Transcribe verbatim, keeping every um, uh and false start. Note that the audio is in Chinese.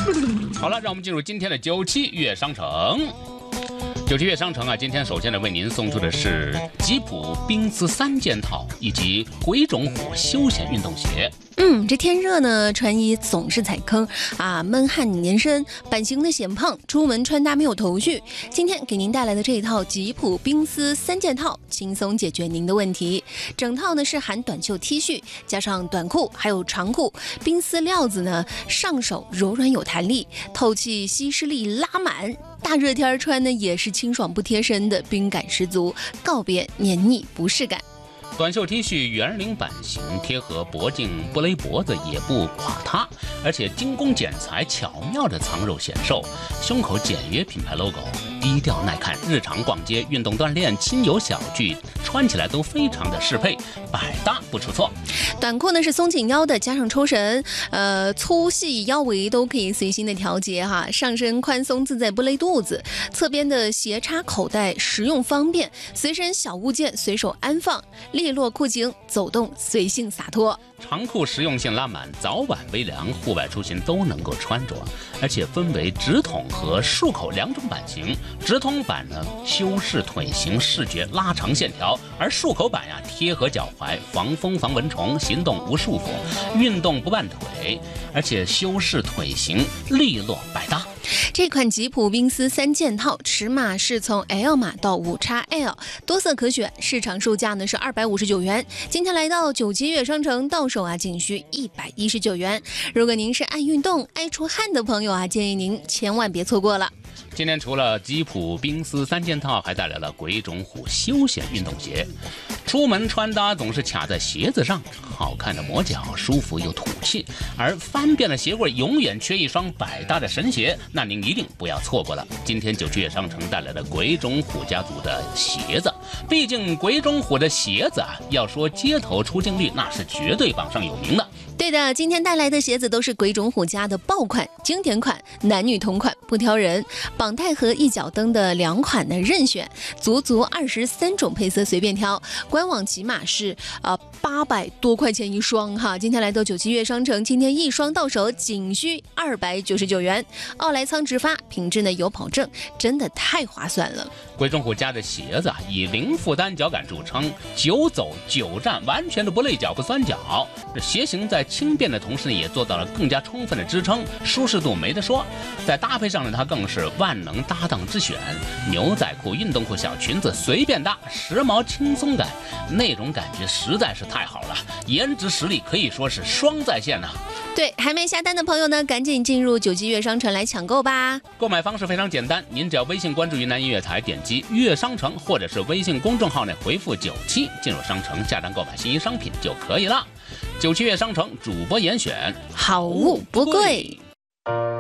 好了，让我们进入今天的九七悦商城。九七悦商城啊，今天首先呢为您送出的是吉普冰丝三件套以及鬼冢虎休闲运动鞋。 嗯，这天热呢，穿衣总是踩坑啊，闷汗粘身，版型的显胖，出门穿搭没有头绪。今天给您带来的这一套吉普冰丝三件套，轻松解决您的问题。整套呢是含短袖 T 恤，加上短裤，还有长裤。冰丝料子呢，上手柔软有弹力，透气吸湿力拉满。大热天穿呢也是清爽不贴身的，冰感十足，告别黏腻不适感。 短袖 T 恤圆领版型，贴合脖颈，不勒脖子也不垮塌，而且精工剪裁，巧妙的藏肉显瘦。胸口简约品牌 logo， 低调耐看，日常逛街、运动锻炼、亲友小聚，穿起来都非常的适配，百搭不出错。 短裤呢是松紧腰的，加上抽绳，呃，粗细腰围都可以随心的调节哈。上身宽松自在，不勒肚子。侧边的斜插口袋实用方便，随身小物件随手安放。利落裤型，走动随性洒脱。 长裤实用性拉满，早晚微凉，户外出行都能够穿着，而且分为直筒和束口两种版型。直筒版呢，修饰腿型，视觉拉长线条；而束口版呀，贴合脚踝，防风防蚊虫，行动无束缚，运动不绊腿，而且修饰腿型，利落百搭。 这款吉普冰丝三件套尺码是从 L 码到 五 X L， 多色可选，市场售价呢是二百五十九元。今天来到九七悦商城到手啊，仅需一百一十九元。如果您是爱运动、爱出汗的朋友啊，建议您千万别错过了。 今天除了吉普冰丝三件套，还带来了鬼冢虎休闲运动鞋。出门穿搭总是卡在鞋子上，好看的磨脚，舒服又土气，而翻遍了鞋柜永远缺一双百搭的神鞋，那您一定不要错过了。今天九七悦商城带来的鬼冢虎家族的鞋子，毕竟鬼冢虎的鞋子啊，要说街头出镜率，那是绝对榜上有名的。 对的，今天带来的鞋子都是鬼冢虎家的爆款、经典款，男女同款不挑人。绑带和一脚蹬的两款的任选，足足二十三种配色随便挑。官网起码是呃八百多块钱一双哈。今天来到九七悦商城，今天一双到手仅需二百九十九元。奥莱仓直发，品质呢有保证，真的太划算了。 鬼冢虎家的鞋子啊，以零负担脚感著称，久走久站，完全的不累脚不酸脚。这鞋型在轻便的同时呢，也做到了更加充分的支撑，舒适度没得说。在搭配上呢，它更是万能搭档之选，牛仔裤、运动裤、小裙子随便搭，时髦轻松感，那种感觉实在是太好了，颜值实力可以说是双在线呐、啊。 对，还没下单的朋友呢，赶紧进入九七悦商城来抢购吧。 购买方式非常简单，您只要微信关注云南音乐台，点击悦商城，或者是微信公众号内回复九七进入商城下单购买心仪商品就可以了。九七悦商城主播严选， 好物不贵。